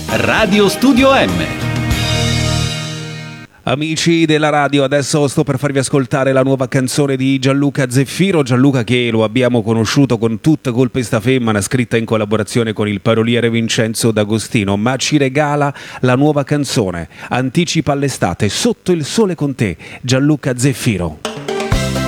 Radio Studio M. Amici della radio, adesso sto per farvi ascoltare la nuova canzone di Gianluca Zeffiro. Gianluca, che lo abbiamo conosciuto con Tutta colpa sta femmina, scritta in collaborazione con il paroliere Vincenzo D'Agostino, ma ci regala la nuova canzone, anticipa l'estate, Sotto il sole con te, Gianluca Zeffiro.